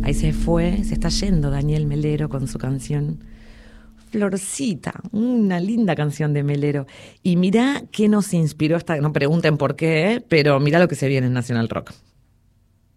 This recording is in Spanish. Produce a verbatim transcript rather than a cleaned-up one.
Ahí se fue, se está yendo Daniel Melero con su canción Florcita, una linda canción de Melero. Y mirá qué nos inspiró esta, no pregunten por qué, ¿eh? Pero mirá lo que se viene en Nacional Rock.